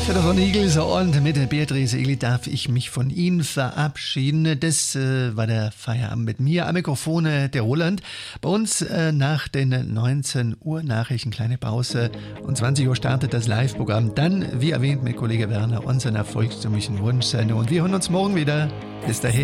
Von Igels und mit der Beatrice Egli darf ich mich von Ihnen verabschieden. Das war der Feierabend mit mir. Am Mikrofon der Roland. Bei uns nach den 19 Uhr Nachrichten kleine Pause. Und 20 Uhr startet das Live-Programm. Dann, wie erwähnt, mit Kollege Werner unseren erfolgstümlichen Wunschsendung. Und wir hören uns morgen wieder. Bis dahin.